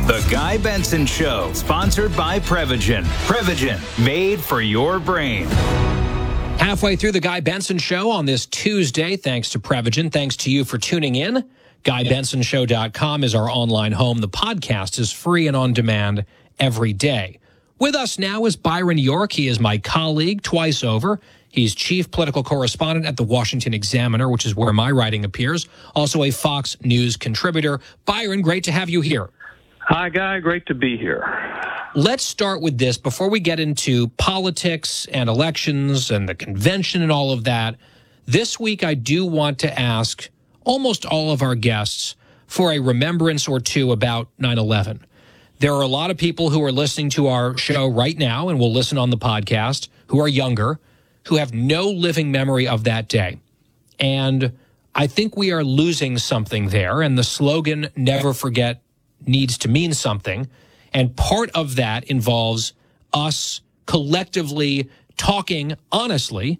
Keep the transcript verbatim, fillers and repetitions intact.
The Guy Benson Show, sponsored by Prevagen. Prevagen, made for your brain. Halfway through the Guy Benson Show on this Tuesday, thanks to Prevagen. Thanks to you for tuning in. Guy Benson Show dot com is our online home. The podcast is free and on demand every day. With us now is Byron York. He is my colleague twice over. He's chief political correspondent at the Washington Examiner, which is where my writing appears. Also a Fox News contributor. Byron, great to have you here. Hi, Guy. Great to be here. Let's start with this before we get into politics and elections and the convention and all of that. This week, I do want to ask almost all of our guests for a remembrance or two about nine eleven. There are a lot of people who are listening to our show right now and will listen on the podcast who are younger, who have no living memory of that day. And I think we are losing something there. And the slogan, never forget, needs to mean something. And part of that involves us collectively talking honestly